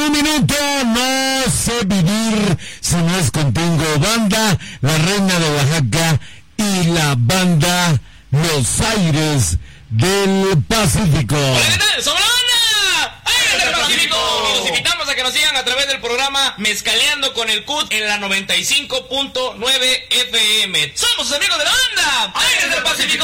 un minuto, no sé vivir si no es contigo. Banda La Reina de Oaxaca y la banda Los Aires del Pacífico. Hola, ¿qué tal? ¡Somos la banda Aires del Pacífico! Y los invitamos a que nos sigan a través del programa Mezcaleando con el CUT en la 95.9 FM. Somos sus amigos de la banda Aires del Pacífico.